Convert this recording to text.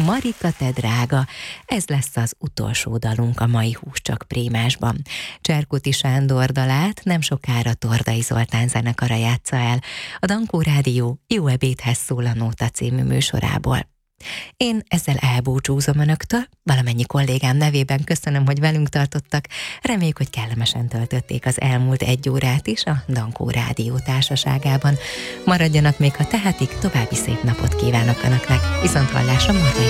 Marika, te drága, ez lesz az utolsó dalunk a mai Húscsak Prémásban. Cserkuti Sándor dalát nem sokára Tordai Zoltán zenekara játsza el, a Dankó Rádió Jó ebédhez szól a Nóta című műsorából. Én ezzel elbúcsúzom önöktől, valamennyi kollégám nevében köszönöm, hogy velünk tartottak, reméljük, hogy kellemesen töltötték az elmúlt 1 órát is a Dankó Rádió társaságában. Maradjanak még, ha tehetik, további szép napot kívánok önöknek. Viszonthallásra, Morvai